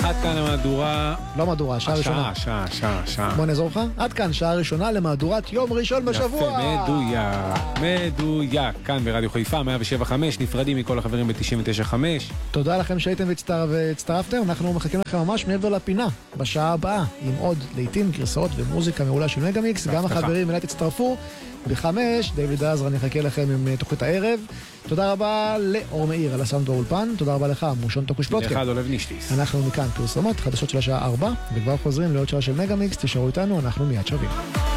עד כאן המהדורה... לא מהדורה, שעה ראשונה. שעה. בוא נעזור לך. עד כאן, שעה ראשונה למהדורת יום ראשון בשבוע. יפה, מדויק. כאן ברדיו חיפה, 107.5, נפרדים מכל החברים ב-99.5. תודה לכם שהייתם והצטרפתם. אנחנו מחכים לכם ממש מעבר לפינה, בשעה הבאה, עם עוד לעיתים, גרסאות ומוזיקה מעולה של מגה-מיקס. גם החברים אליי תצטרפו. ב-5, דיוויד עזרא, אני אחכה לכם עם תוכנית הערב. תודה רבה לאור מאיר על הסאונד באולפן. תודה רבה לך, מושון תוקוש פלוטקה. לך דולב נישטיס. אנחנו מכאן פרסומות, חדשות של השעה 4, וכבר חוזרים לעוד שעה של מגה-מיקס. תשארו איתנו, אנחנו מיד שווים.